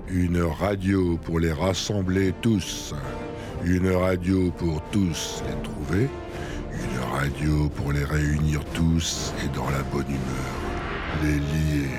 Une radio pour les rassembler tous. Une radio pour tous les trouver. Une radio pour les réunir tous et dans la bonne humeur. Les lier.